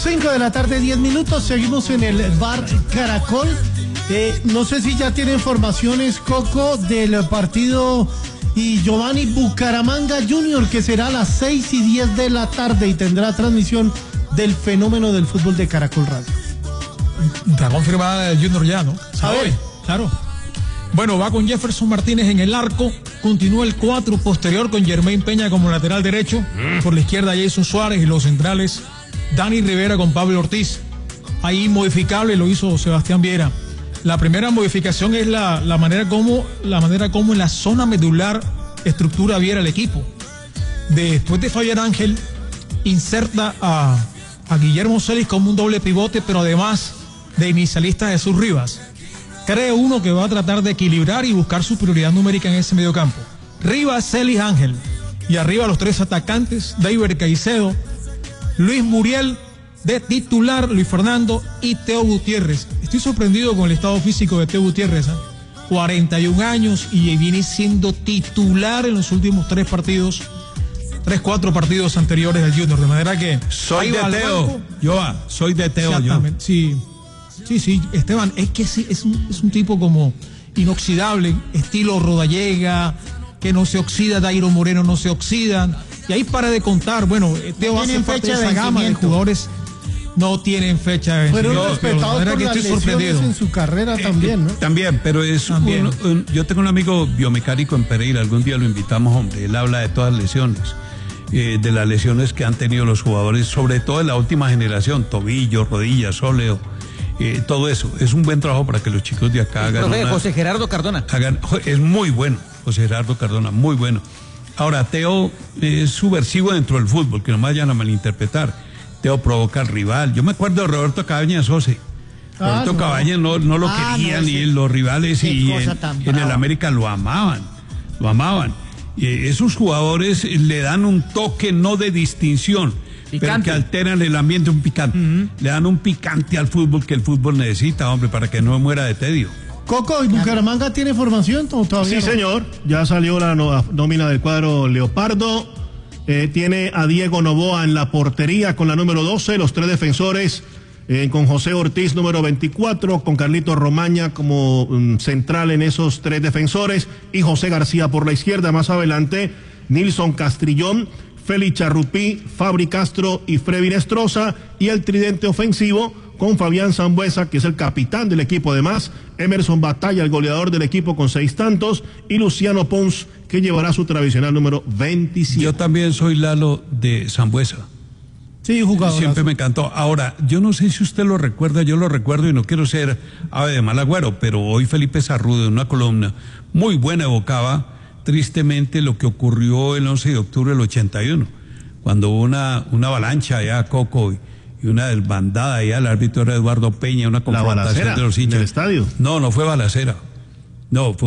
5 de la tarde, 10 minutos. Seguimos en el bar Caracol. No sé si ya tiene informaciones, Coco, del partido y Giovanni Bucaramanga Junior, que será a las 6:10 de la tarde y tendrá transmisión del fenómeno del fútbol de Caracol Radio. Está confirmada el Junior ya, ¿no? A ver. Claro. Bueno, va con Jefferson Martínez en el arco. Continúa el 4 posterior con Germain Peña como lateral derecho. Por la izquierda Jason Suárez y los centrales Dani Rivera con Pablo Ortiz. Ahí modificable lo hizo Sebastián Viera. La primera modificación es la manera como en la zona medular estructura Viera el equipo. Después de Fabián Ángel, inserta a Guillermo Celis como un doble pivote, pero además de inicialista Jesús Rivas. Cree uno que va a tratar de equilibrar y buscar superioridad numérica en ese mediocampo. Rivas, Celis, Ángel. Y arriba los tres atacantes, David Caicedo, Luis Muriel de titular, Luis Fernando y Teo Gutiérrez. Estoy sorprendido con el estado físico de Teo Gutiérrez. 41 años y viene siendo titular en los últimos 4 partidos anteriores del Junior. De manera que... Soy de Teo, Joa, soy de Teo. Exactamente, sí. Sí, Esteban, es que sí, es un tipo como inoxidable, estilo Rodallega, que no se oxida, Dairo Moreno no se oxidan, y ahí para de contar. Bueno, Teo hace parte de esa gama de jugadores. No tienen fecha de vencimiento. Fueron respetados por las lesiones en su carrera también, ¿no? También, pero es yo tengo un amigo biomecánico en Pereira, algún día lo invitamos, hombre, él habla de todas las lesiones. De las lesiones que han tenido los jugadores, sobre todo en la última generación, tobillo, rodillas, sóleo. Todo eso, es un buen trabajo para que los chicos de acá hagan. José Gerardo Cardona. Es muy bueno, José Gerardo Cardona, muy bueno. Ahora, Teo es subversivo dentro del fútbol, que no me vayan a malinterpretar. Teo provoca al rival. Yo me acuerdo de Roberto Cabañas, José. Roberto Cabañas no lo querían, y los rivales y en el América lo amaban. Esos jugadores le dan un toque no de distinción, pero que alteran el ambiente, un picante. Le dan un picante al fútbol que el fútbol necesita, hombre, para que no muera de tedio. Coco, ¿y Bucaramanga tiene formación o todavía? Sí, señor. Ya salió la nómina del cuadro Leopardo. Tiene a Diego Noboa en la portería con la número 12, los 3 defensores con José Ortiz número 24, con Carlito Romaña como central en esos 3 defensores y José García por la izquierda. Más adelante, Nilson Castrillón, Félix Charrupí, Fabri Castro y Freddy Nestroza, y el tridente ofensivo con Fabián Sambuesa, que es el capitán del equipo, además Emerson Batalla, el goleador del equipo con 6 tantos, y Luciano Pons, que llevará su tradicional número 27. Yo también soy Lalo de Sambuesa. Sí, jugador. Siempre me encantó. Ahora, yo no sé si usted lo recuerda, yo lo recuerdo y no quiero ser ave de mal agüero, pero hoy Felipe Sarrudo en una columna muy buena evocaba tristemente lo que ocurrió el 11 de octubre del 81, cuando hubo una avalancha allá a Coco y una desbandada allá, el árbitro era Eduardo Peña, una confrontación de los hinchas. ¿En el estadio? No fue balacera. No, fue